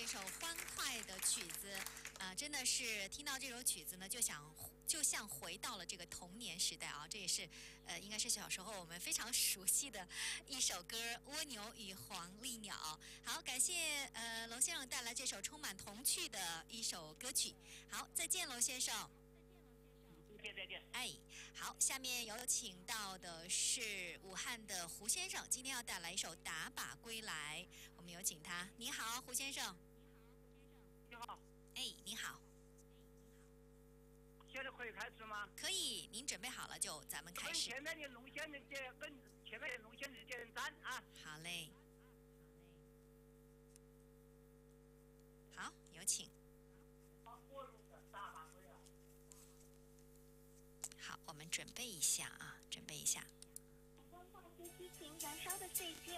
这首欢快的曲子，真的是听到这首曲子呢，就像回到了这个童年时代啊！这也是应该是小时候我们非常熟悉的一首歌《蜗牛与黄鹂鸟》。好，感谢娄先生带来这首充满童趣的一首歌曲。好，再见，娄先生。 再见。 哎，好，下面有请到的是武汉的胡先生，今天要带来一首《打靶归来》，我们有请他。你好，胡先生。 你好。 哎，你好。 现在可以开始吗？ 可以，您准备好了就咱们开始。 前面的龙仙人节，跟前面的龙仙人节人赞啊。 好嘞。好，有请。好，我们准备一下啊，准备一下。 光化学激情燃烧的岁月，